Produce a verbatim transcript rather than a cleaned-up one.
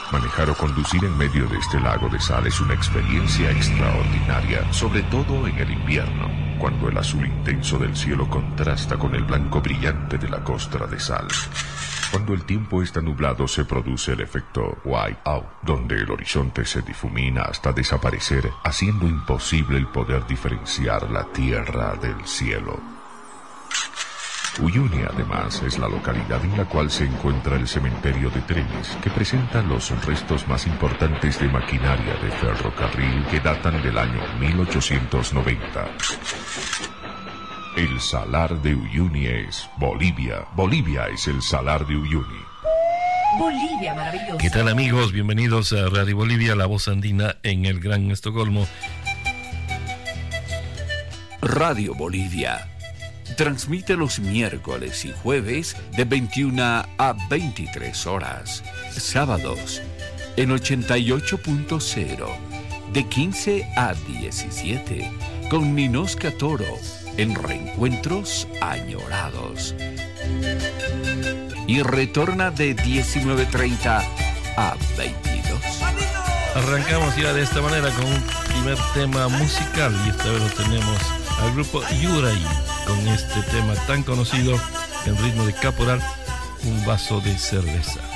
Manejar o conducir en medio de este lago de sal es una experiencia extraordinaria, sobre todo en el invierno, cuando el azul intenso del cielo contrasta con el blanco brillante de la costra de sal. Cuando el tiempo está nublado se produce el efecto white out, donde el horizonte se difumina hasta desaparecer, haciendo imposible el poder diferenciar la tierra del cielo. Uyuni, además, es la localidad en la cual se encuentra el cementerio de trenes, que presenta los restos más importantes de maquinaria de ferrocarril que datan del año mil ochocientos noventa. El Salar de Uyuni es Bolivia. Bolivia es el Salar de Uyuni. Bolivia, maravilloso. ¿Qué tal, amigos? Bienvenidos a Radio Bolivia, la voz andina en el Gran Estocolmo. Radio Bolivia transmite los miércoles y jueves de veintiuna a veintitrés horas. Sábados en ochenta y ocho punto cero de quince a diecisiete con Ninoska Toro en Reencuentros Añorados. Y retorna de diecinueve treinta a veintidós. Arrancamos ya de esta manera con un primer tema musical y esta vez lo tenemos al grupo Yuray con este tema tan conocido en ritmo de caporal, Un vaso de cerveza.